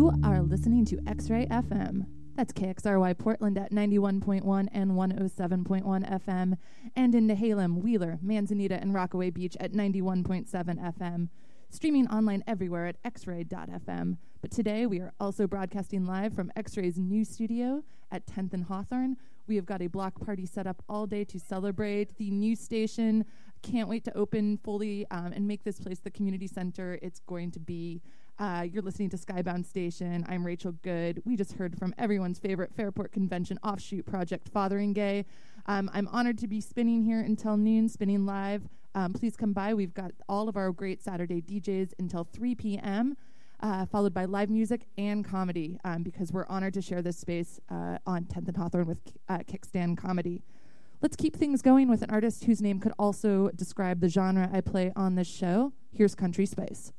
You are listening to X-Ray FM. That's KXRY Portland at 91.1 and 107.1 FM, and in Nehalem, Wheeler, Manzanita, and Rockaway Beach at 91.7 FM. Streaming online everywhere at xray.fm. But today we are also broadcasting live from X-Ray's new studio at 10th and Hawthorne. We have got a block party set up all day to celebrate the new station. Can't wait to open fully and make this place the community center it's going to be. You're listening to Skybound Station. I'm Rachel Good. We just heard from everyone's favorite Fairport Convention offshoot project, Fotheringay. I'm honored to be spinning here until noon, spinning live. Please come by. We've got all of our great Saturday DJs until 3 p.m., followed by live music and comedy, because we're honored to share this space on 10th and Hawthorne with Kickstand Comedy. Let's keep things going with an artist whose name could also describe the genre I play on this show. Here's Country Spice.